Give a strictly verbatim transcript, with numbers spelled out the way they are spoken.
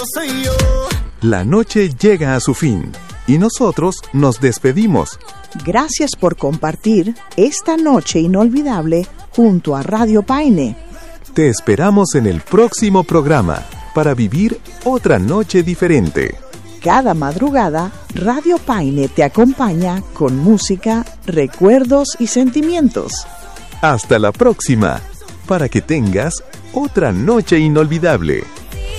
La noche llega a su fin y nosotros nos despedimos. Gracias por compartir esta noche inolvidable junto a Radio Paine. Te esperamos en el próximo programa para vivir otra noche diferente. Cada madrugada, Radio Paine te acompaña con música, recuerdos y sentimientos. Hasta la próxima, para que tengas otra noche inolvidable.